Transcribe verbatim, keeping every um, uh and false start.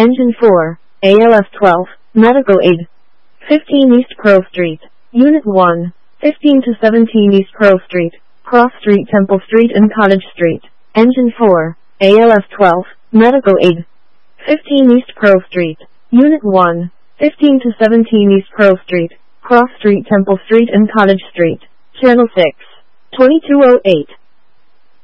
Engine four, A L F twelve, Medical Aid. fifteen East Pearl Street, Unit one, fifteen to seventeen East Pearl Street, Cross Street, Temple Street and Cottage Street. Engine four, A L F twelve, Medical Aid. fifteen East Pearl Street, Unit one, fifteen to seventeen East Pearl Street, Cross Street, Temple Street and Cottage Street. Channel six, twenty-two oh eight.